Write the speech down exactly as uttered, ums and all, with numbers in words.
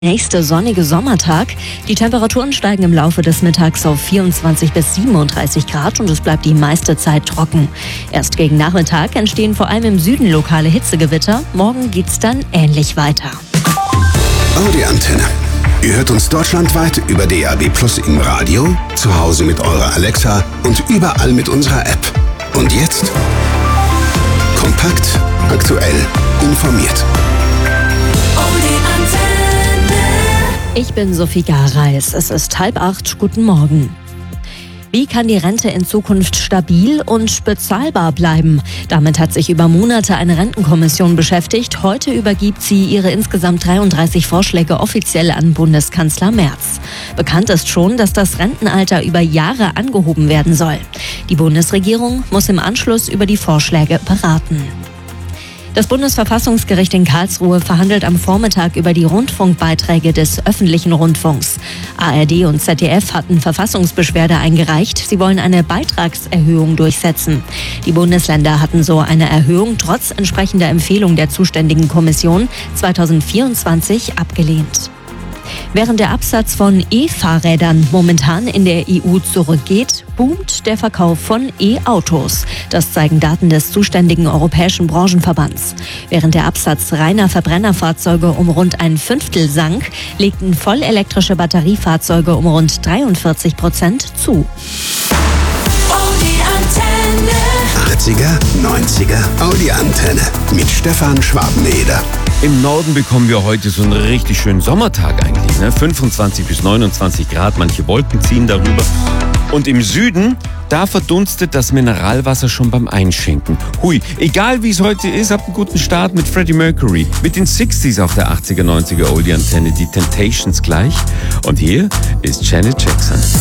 Nächster sonnige Sommertag. Die Temperaturen steigen im Laufe des Mittags auf vierundzwanzig bis siebenunddreißig Grad und es bleibt die meiste Zeit trocken. Erst gegen Nachmittag entstehen vor allem im Süden lokale Hitzegewitter. Morgen geht's dann ähnlich weiter. Audi Antenne. Ihr hört uns deutschlandweit über D A B Plus im Radio, zu Hause mit eurer Alexa und überall mit unserer App. Und jetzt kompakt, aktuell, informiert. Ich bin Sophie Gareis. Es ist halb acht. Guten Morgen. Wie kann die Rente in Zukunft stabil und bezahlbar bleiben? Damit hat sich über Monate eine Rentenkommission beschäftigt. Heute übergibt sie ihre insgesamt dreiunddreißig Vorschläge offiziell an Bundeskanzler Merz. Bekannt ist schon, dass das Rentenalter über Jahre angehoben werden soll. Die Bundesregierung muss im Anschluss über die Vorschläge beraten. Das Bundesverfassungsgericht in Karlsruhe verhandelt am Vormittag über die Rundfunkbeiträge des öffentlichen Rundfunks. A R D und Z D F hatten Verfassungsbeschwerde eingereicht. Sie wollen eine Beitragserhöhung durchsetzen. Die Bundesländer hatten so eine Erhöhung trotz entsprechender Empfehlung der zuständigen Kommission zweitausendvierundzwanzig abgelehnt. Während der Absatz von E-Fahrrädern momentan in der E U zurückgeht, boomt der Verkauf von E-Autos. Das zeigen Daten des zuständigen Europäischen Branchenverbands. Während der Absatz reiner Verbrennerfahrzeuge um rund ein Fünftel sank, legten vollelektrische Batteriefahrzeuge um rund dreiundvierzig Prozent zu. achtziger, neunziger Audi Antenne mit Stefan Schwabeneder. Im Norden bekommen wir heute so einen richtig schönen Sommertag eigentlich, ne? fünfundzwanzig bis neunundzwanzig Grad, manche Wolken ziehen darüber. Und im Süden, da verdunstet das Mineralwasser schon beim Einschenken. Hui, egal wie es heute ist, habt einen guten Start mit Freddie Mercury. Mit den sechziger auf der achtziger, neunziger Oldie Antenne, die Temptations gleich. Und hier ist Janet Jackson.